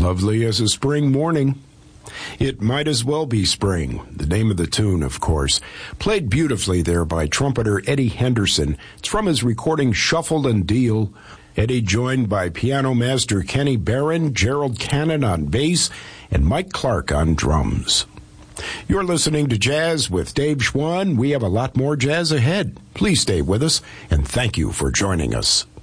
Lovely as a spring morning. It might as well be spring, the name of the tune, of course. Played beautifully there by trumpeter Eddie Henderson. It's from his recording Shuffle and Deal. Eddie joined by piano master Kenny Barron, Gerald Cannon on bass, and Mike Clark on drums. You're listening to Jazz with Dave Schwann. We have a lot more jazz ahead. Please stay with us, and thank you for joining us.